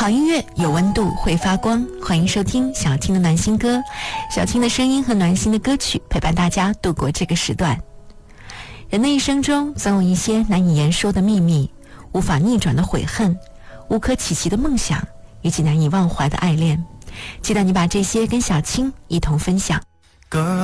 好音乐有温度，会发光。欢迎收听小青的暖心歌，小青的声音和暖心的歌曲陪伴大家度过这个时段。人的一生中总有一些难以言说的秘密，无法逆转的悔恨，无可企及的梦想，以及难以忘怀的爱恋。期待你把这些跟小青一同分享。